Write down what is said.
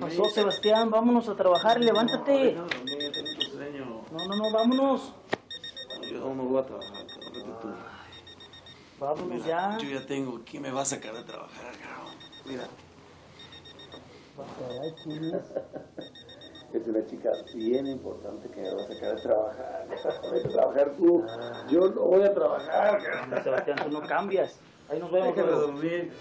pasó, Sebastián? Vámonos a trabajar, levántate. No, tengo mucho sueño. No, vámonos. Yo no voy a trabajar, cabrón, vete tú. Vámonos Mira, ya. yo ya tengo. ¿Quién me va a sacar de trabajar, cabrón? Mira. Es una chica bien importante que me va a sacar a trabajar. Vete a trabajar tú. Yo no voy a trabajar, cabrón. Sebastián, tú no cambias. Ahí nos vemos. Déjame dormir.